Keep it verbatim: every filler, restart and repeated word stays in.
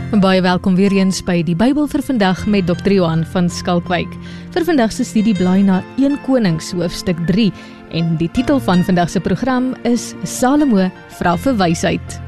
Baie welkom weer eens by die Bybel vir vandag met dokter Johan van Skalkwyk. Vir vandag se studie blaai na Eerste Konings hoofstuk drie en die titel van vandag se program is Salomo vra vir wysheid.